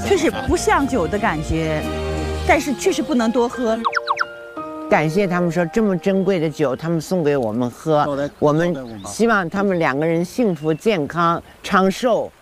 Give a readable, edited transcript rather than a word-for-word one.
就是不像酒的感觉，但是确实不能多喝。 感谢他们说这么珍贵的酒，他们送给我们喝，我们希望他们两个人幸福、健康、长寿。